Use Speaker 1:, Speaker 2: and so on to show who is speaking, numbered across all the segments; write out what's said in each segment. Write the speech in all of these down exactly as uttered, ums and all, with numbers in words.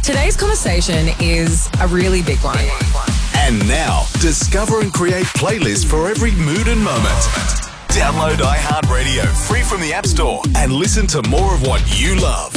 Speaker 1: Today's conversation is a really big one.
Speaker 2: And now, discover and create playlists for every mood and moment. Download iHeartRadio free from the App Store and listen to more of what you love.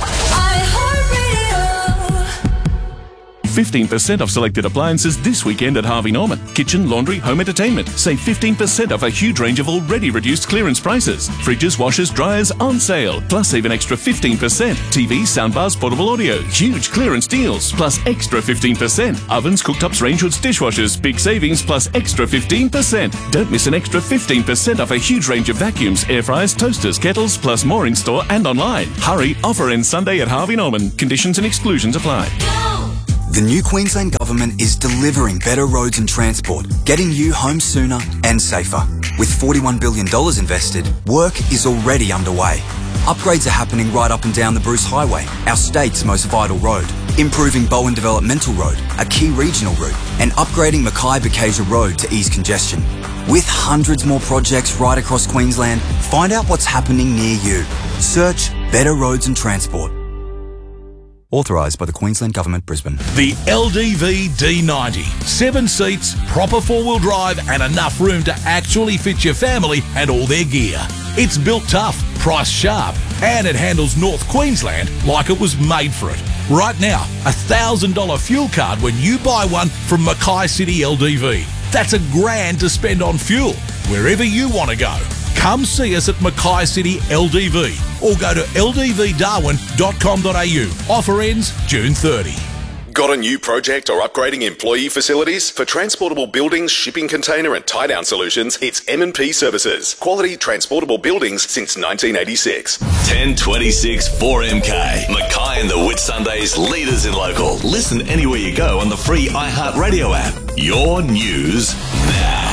Speaker 3: fifteen percent off selected appliances this weekend at Harvey Norman. Kitchen, laundry, home entertainment. Save fifteen percent off a huge range of already reduced clearance prices. Fridges, washers, dryers on sale. Plus even extra fifteen percent. T Vs, soundbars, portable audio. Huge clearance deals. Plus extra fifteen percent. Ovens, cooktops, range hoods, dishwashers. Big savings plus extra fifteen percent. Don't miss an extra fifteen percent off a huge range of vacuums, air fryers, toasters, kettles, plus more in store and online. Hurry, offer ends Sunday at Harvey Norman. Conditions and exclusions apply.
Speaker 4: The new Queensland Government is delivering better roads and transport, getting you home sooner and safer. With forty-one billion dollars invested, work is already underway. Upgrades are happening right up and down the Bruce Highway, our state's most vital road. Improving Bowen Developmental Road, a key regional route, and upgrading Mackay-Bukasia Road to ease congestion. With hundreds more projects right across Queensland, find out what's happening near you. Search Better Roads and Transport. Authorised by the Queensland Government, Brisbane.
Speaker 5: The L D V D ninety. Seven seats, proper four-wheel drive and enough room to actually fit your family and all their gear. It's built tough, priced sharp, and it handles North Queensland like it was made for it. Right now, a one thousand dollars fuel card when you buy one from Mackay City L D V. That's a grand to spend on fuel, wherever you want to go. Come see us at Mackay City L D V or go to l d v darwin dot com dot a u. Offer ends June thirtieth.
Speaker 2: Got a new project or upgrading employee facilities? For transportable buildings, shipping container and tie-down solutions, it's M and P Services. Quality transportable buildings since nineteen eighty-six.
Speaker 6: ten twenty-six four M K. Mackay and the Whitsundays, leaders in local. Listen anywhere you go on the free iHeartRadio app. Your news now.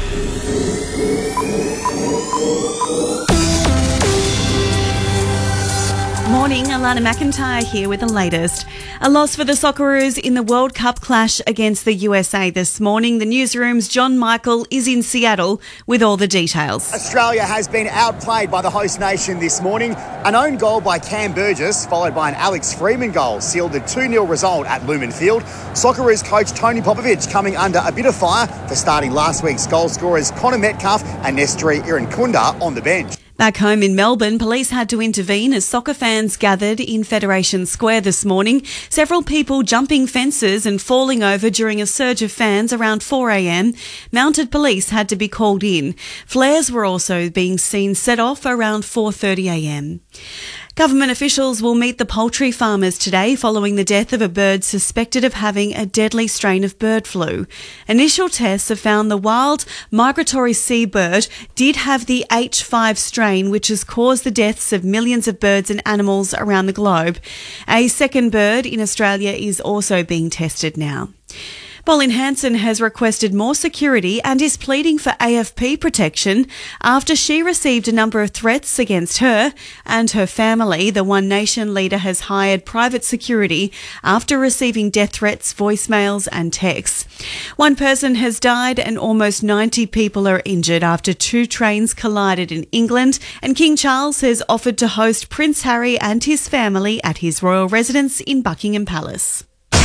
Speaker 7: Morning, Alana McIntyre here with the latest. A loss for the Socceroos in the World Cup clash against the U S A this morning. The newsroom's John Michael is in Seattle with all the details.
Speaker 8: Australia has been outplayed by the host nation this morning. An own goal by Cam Burgess, followed by an Alex Freeman goal, sealed the two nil result at Lumen Field. Socceroos coach Tony Popovich coming under a bit of fire for starting last week's goal scorers Connor Metcalf and Nestri Irankunda on the bench.
Speaker 7: Back home in Melbourne, police had to intervene as soccer fans gathered in Federation Square this morning. Several people jumping fences and falling over during a surge of fans around four a m. Mounted police had to be called in. Flares were also being seen set off around four thirty a m. Government officials will meet the poultry farmers today following the death of a bird suspected of having a deadly strain of bird flu. Initial tests have found the wild migratory seabird did have the H five strain, which has caused the deaths of millions of birds and animals around the globe. A second bird in Australia is also being tested now. Bolin Hanson has requested more security and is pleading for A F P protection after she received a number of threats against her and her family. The One Nation leader has hired private security after receiving death threats, voicemails and texts. One person has died and almost ninety people are injured after two trains collided in England, and King Charles has offered to host Prince Harry and his family at his royal residence in Buckingham Palace.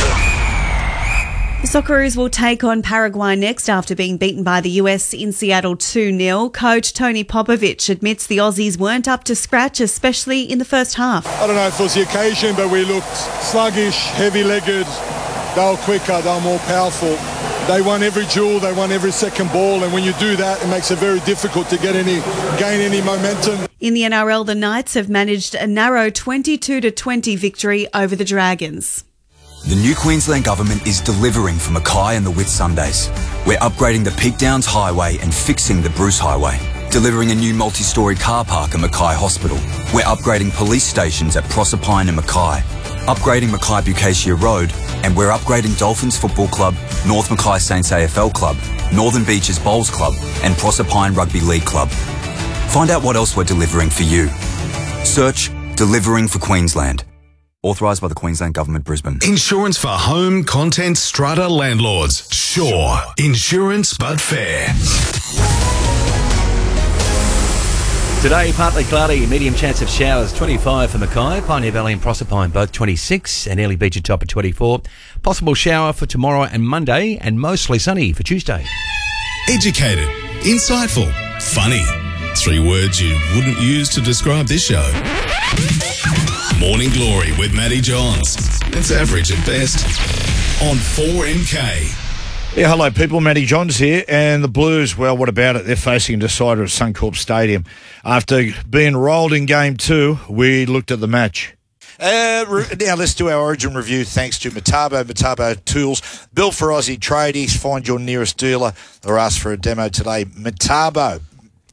Speaker 7: The Socceroos will take on Paraguay next after being beaten by the U S in Seattle two nil. Coach Tony Popovich admits the Aussies weren't up to scratch, especially in the first half.
Speaker 9: I don't know if it was the occasion, but we looked sluggish, heavy-legged. They were quicker, they were more powerful. They won every duel, they won every second ball, and when you do that, it makes it very difficult to get any, gain any momentum.
Speaker 7: In the N R L, the Knights have managed a narrow twenty-two to twenty victory over the Dragons.
Speaker 4: The new Queensland Government is delivering for Mackay and the Whitsundays. We're upgrading the Peak Downs Highway and fixing the Bruce Highway. Delivering a new multi-storey car park at Mackay Hospital. We're upgrading police stations at Proserpine and Mackay. Upgrading Mackay-Bukasia Road. And we're upgrading Dolphins Football Club, North Mackay Saints A F L Club, Northern Beaches Bowls Club and Proserpine Rugby League Club. Find out what else we're delivering for you. Search Delivering for Queensland. Authorised by the Queensland Government, Brisbane.
Speaker 2: Insurance for home, content, strata landlords. Sure. Insurance but fair.
Speaker 10: Today, partly cloudy, medium chance of showers, twenty-five for Mackay, Pioneer Valley and Proserpine, both twenty-six, and Early Beach at top of twenty-four. Possible shower for tomorrow and Monday, and mostly sunny for Tuesday.
Speaker 11: Educated, insightful, funny. Three words you wouldn't use to describe this show. Morning Glory with Matty Johns. It's average at best on four M K.
Speaker 12: Yeah, hello people, Matty Johns here, and the Blues, well, what about it? They're facing a decider at Suncorp Stadium. After being rolled in game two, we looked at the match. Uh, re- now let's do our origin review thanks to Metabo, Metabo Tools. Built for Aussie tradies. Find your nearest dealer or ask for a demo today. Metabo.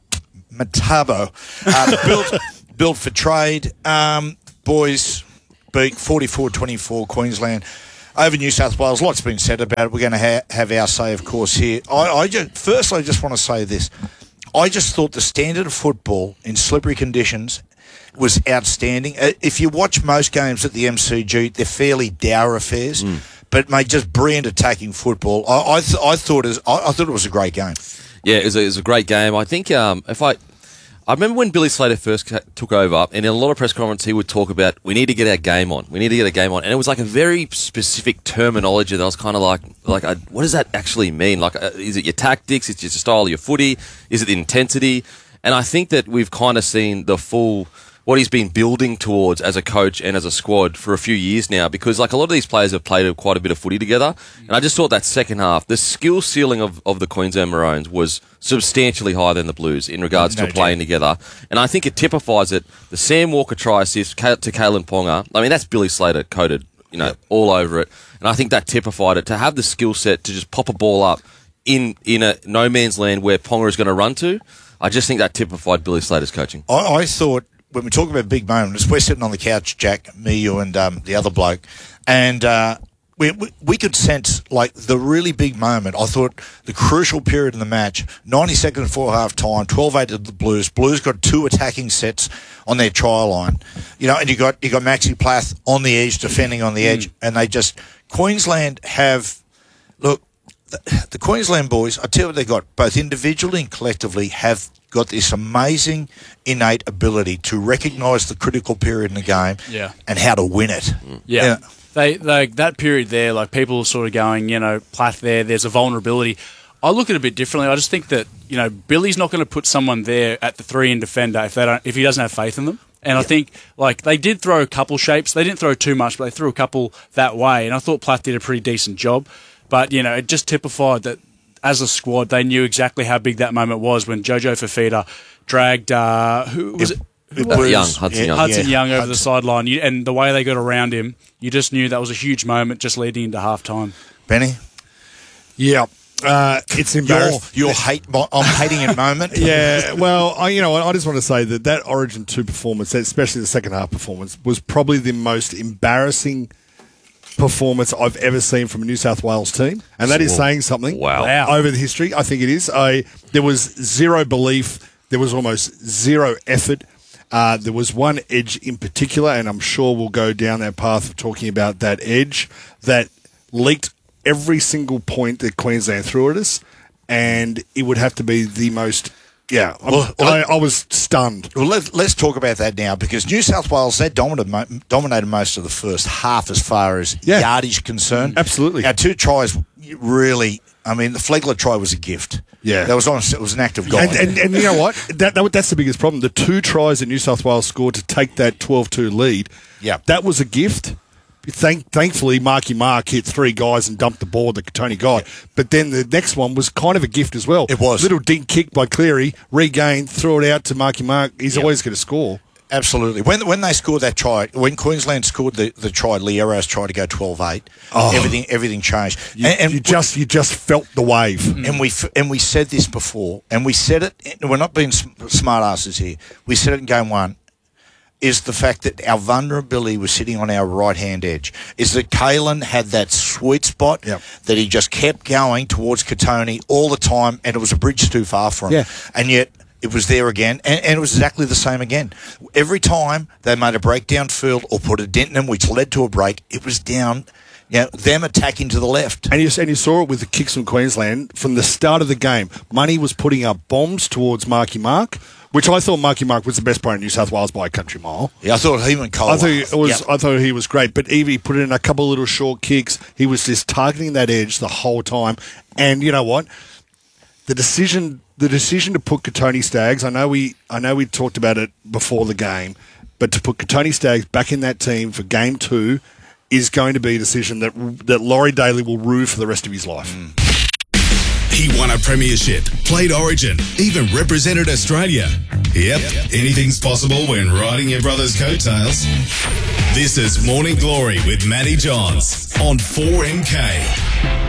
Speaker 12: Metabo. Uh, built, built for trade. Um, boys beat forty-four twenty-four Queensland over New South Wales. Lots been said about it. We're going to ha- have our say, of course, here. I, I just, first, I just want to say this. I just thought the standard of football in slippery conditions was outstanding. Uh, if you watch most games at the M C G, they're fairly dour affairs. Mm. But, mate, just brilliant attacking football. I, I, th- I, thought, it was, I, I thought it was a great game.
Speaker 13: Yeah, it was a, it was a great game. I think um, if I... I remember when Billy Slater first ca- took over, and in a lot of press conferences he would talk about, we need to get our game on. We need to get a game on. And it was like a very specific terminology that I was kind of like, like, uh, what does that actually mean? Like, uh, is it your tactics? Is it your style of your footy? Is it the intensity? And I think that we've kind of seen the full, what he's been building towards as a coach and as a squad for a few years now, because like a lot of these players have played quite a bit of footy together. And I just thought that second half, the skill ceiling of, of the Queensland Maroons was substantially higher than the Blues in regards no to playing doubt. together. And I think it typifies it. The Sam Walker try assist to Kalen Ponga, I mean, that's Billy Slater coded, you know, yep. all over it. And I think that typified it. To have the skill set to just pop a ball up in, in a no man's land where Ponga is going to run to, I just think that typified Billy Slater's coaching.
Speaker 12: I, I thought, when we talk about big moments, we're sitting on the couch, Jack, me, you, and um, the other bloke, and uh, we, we we could sense, like, the really big moment. I thought the crucial period in the match, ninety seconds before half-time, twelve eight to the Blues. Blues got two attacking sets on their try line. You know, and you got you got Maxi Plath on the edge, defending on the edge, mm. and they just... Queensland have... Look, the, the Queensland boys, I tell you what they got, both individually and collectively, have got this amazing innate ability to recognise the critical period in the game
Speaker 14: yeah.
Speaker 12: and how to win it.
Speaker 14: Yeah. yeah. They, they that period there, like people are sort of going, you know, Plath there, there's a vulnerability. I look at it a bit differently. I just think that, you know, Billy's not going to put someone there at the three in defender if they don't if he doesn't have faith in them. And yeah. I think, like, they did throw a couple shapes. They didn't throw too much, but they threw a couple that way. And I thought Plath did a pretty decent job. But, you know, it just typified that as a squad, they knew exactly how big that moment was when Jojo Fafita dragged, uh, who was it?
Speaker 13: it uh, Young, Hudson Young.
Speaker 14: Hudson
Speaker 13: yeah.
Speaker 14: Young over
Speaker 13: Hudson.
Speaker 14: the sideline. You, and the way they got around him, you just knew that was a huge moment just leading into halftime.
Speaker 12: Benny?
Speaker 15: Yeah. Uh, it's embarrassing.
Speaker 12: Your, your hate, I'm hating it moment.
Speaker 15: Yeah, well, I, you know, I just want to say that that Origin two performance, especially the second half performance, was probably the most embarrassing performance I've ever seen from a New South Wales team, and that is saying something.
Speaker 13: Wow.
Speaker 14: wow.
Speaker 15: Over the history, I think it is. I there was zero belief. There was almost zero effort. Uh, there was one edge in particular, and I'm sure we'll go down that path of talking about that edge that leaked every single point that Queensland threw at us, and it would have to be the most... Yeah, well, well, I, I was stunned.
Speaker 12: Well, let, let's talk about that now, because New South Wales, they dominated, dominated most of the first half as far as yeah. yardage concerned.
Speaker 15: Absolutely.
Speaker 12: Our two tries really... I mean, the Flegler try was a gift.
Speaker 15: Yeah.
Speaker 12: That was honest, it was an act of God.
Speaker 15: And, and, and you know what? That, that That's the biggest problem. The two tries that New South Wales scored to take that twelve two lead,
Speaker 12: yeah.
Speaker 15: that was a gift. Thank, thankfully, Marky Mark hit three guys and dumped the ball that Tony got. Yeah. But then the next one was kind of a gift as well.
Speaker 12: It was.
Speaker 15: Little dink kick by Cleary, regained, throw it out to Marky Mark. He's yeah. always going to score.
Speaker 12: Absolutely. When when they scored that try, when Queensland scored the, the try, Liero's tried to go twelve eight. Oh. Everything everything changed.
Speaker 15: You,
Speaker 12: and, and
Speaker 15: you just you just felt the wave.
Speaker 12: And we and we said this before, and we said it. We're not being smart asses here. We said it in game one. Is the fact that our vulnerability was sitting on our right-hand edge. Is that Kalen had that sweet spot
Speaker 15: yep.
Speaker 12: that he just kept going towards Katoni all the time, and it was a bridge too far for him.
Speaker 15: Yeah.
Speaker 12: And yet it was there again, and, and it was exactly the same again. Every time they made a breakdown field or put a dent in them, which led to a break, it was down, you know, them attacking to the left.
Speaker 15: And you, and you saw it with the kicks from Queensland from the start of the game. Money was putting up bombs towards Marky Mark, which I thought Marky Mark was the best player in New South Wales by a country mile.
Speaker 12: Yeah, I thought he went cold.
Speaker 15: I thought it was.
Speaker 12: Yep.
Speaker 15: I thought he was great. But Evie put in a couple of little short kicks. He was just targeting that edge the whole time. And you know what? The decision, the decision to put Katoni Staggs. I know we, I know we talked about it before the game, but to put Katoni Staggs back in that team for game two is going to be a decision that that Laurie Daly will rue for the rest of his life.
Speaker 12: Mm.
Speaker 11: He won a premiership, played Origin, even represented Australia. Yep, anything's possible when riding your brother's coattails. This is Morning Glory with Matty Johns on four M K.